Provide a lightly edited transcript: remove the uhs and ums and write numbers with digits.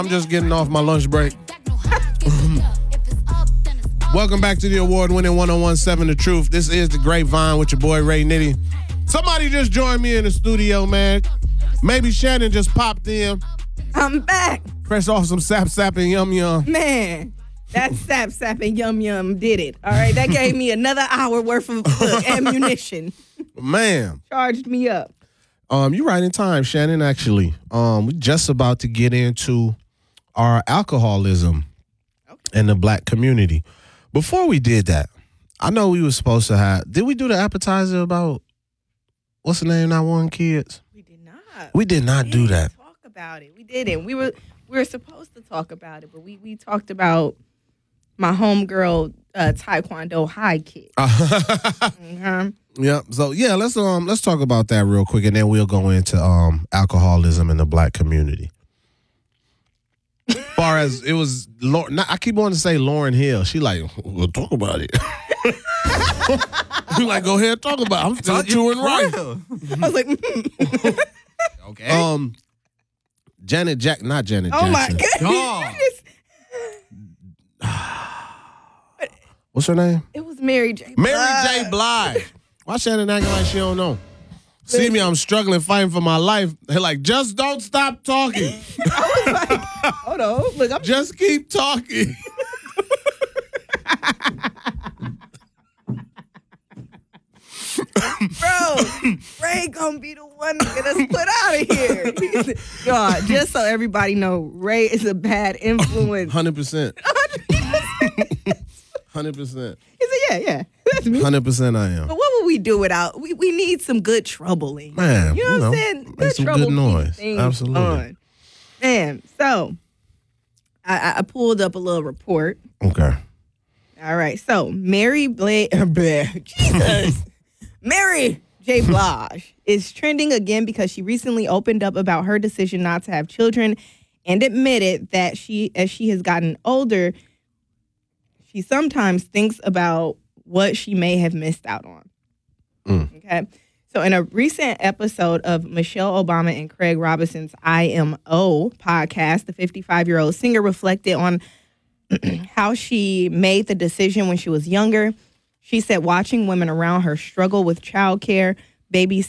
I'm just getting off my lunch break. Welcome back to the award-winning 1017 The Truth. This is The Grapevine with your boy Ray Nitty. Somebody just joined me in the studio, man. Maybe Shannon just popped in. I'm back. Fresh off some sap and yum yum. Man, that sap and yum yum did it. All right, that gave me another hour worth of ammunition. Man. Charged me up. You right in time, Shannon, actually. We just about to get into our alcoholism in the black community. Before we did that, I know we were supposed to have, did we do the appetizer about, what's the name, Not One Kids? We did not. We did not do that. Talk about it. We didn't. We were supposed to talk about it, but we talked about my homegirl Taekwondo high kick. Yeah. So yeah, let's talk about that real quick, and then we'll go into alcoholism in the black community. As far as it was, I keep wanting to say Lauryn Hill. She like, we'll talk about it. You like, go ahead, talk about it. I'm still chewing right. I was like, okay. Not Janet Jackson. Oh my goodness. What's her name? It was Mary J. Mary J. Blige. Why Shannon acting like she don't know? See me, I'm struggling, fighting for my life. They're like, just don't stop talking. I was like, hold on. Look, just keep talking. Bro, Ray gonna be the one to get us put out of here. God, just so everybody know, Ray is a bad influence. 100%. 100%. Yeah, that's me. 100% I am. But what would we do without? We need some good troubling. Man, you know what I'm saying? Make some good noise. Absolutely. On. Man, so I pulled up a little report. Okay. All right, so Mary J. Blige is trending again because she recently opened up about her decision not to have children and admitted that as she has gotten older, she sometimes thinks about what she may have missed out on. Okay. So in a recent episode of Michelle Obama and Craig Robinson's IMO podcast, the 55-year-old singer reflected on how she made the decision when she was younger. She said watching women around her struggle with childcare, babysitting,